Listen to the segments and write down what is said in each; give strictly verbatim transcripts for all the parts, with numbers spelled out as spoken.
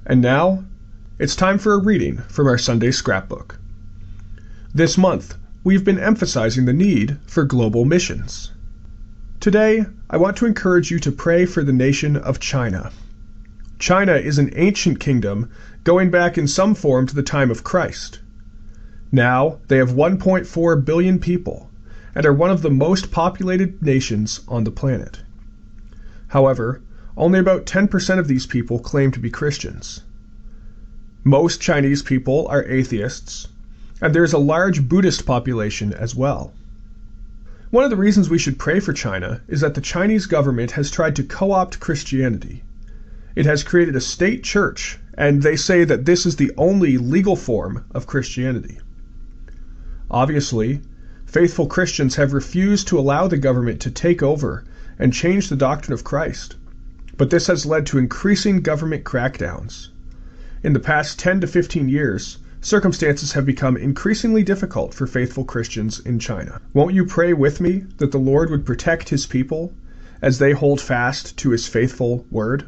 And now, it's time for a reading from our Sunday scrapbook. This month, we've been emphasizing the need for global missions. Today, I want to encourage you to pray for the nation of China. China is an ancient kingdom going back in some form to the time of Christ. Now, they have one point four billion people and are one of the most populated nations on the planet. However, only about ten percent of these people claim to be Christians. Most Chinese people are atheists, and there is a large Buddhist population as well. One of the reasons we should pray for China is that the Chinese government has tried to co-opt Christianity. It has created a state church, and they say that this is the only legal form of Christianity. Obviously, faithful Christians have refused to allow the government to take over and change the doctrine of Christ, but this has led to increasing government crackdowns. In the past ten to fifteen years, circumstances have become increasingly difficult for faithful Christians in China. Won't you pray with me that the Lord would protect his people as they hold fast to his faithful word?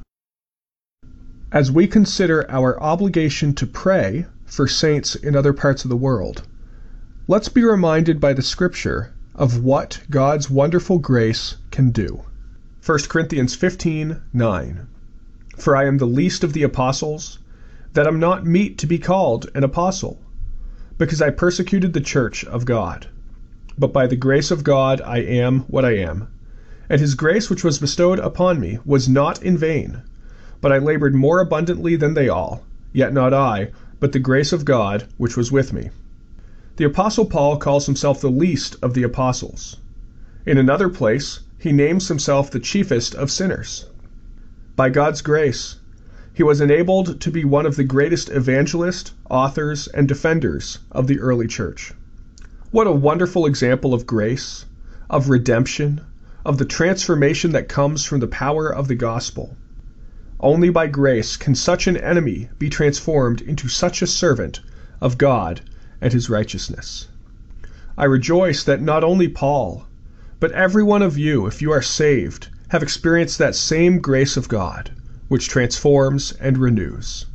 As we consider our obligation to pray for saints in other parts of the world, let's be reminded by the scripture of what God's wonderful grace can do. First Corinthians fifteen nine. For I am the least of the apostles, that am not meet to be called an apostle, because I persecuted the church of God. But by the grace of God I am what I am. And his grace which was bestowed upon me was not in vain, but I labored more abundantly than they all, yet not I, but the grace of God which was with me. The Apostle Paul calls himself the least of the apostles. In another place, he names himself the chiefest of sinners. By God's grace, he was enabled to be one of the greatest evangelists, authors, and defenders of the early church. What a wonderful example of grace, of redemption, of the transformation that comes from the power of the gospel. Only by grace can such an enemy be transformed into such a servant of God and his righteousness. I rejoice that not only Paul, but every one of you, if you are saved, have experienced that same grace of God, which transforms and renews.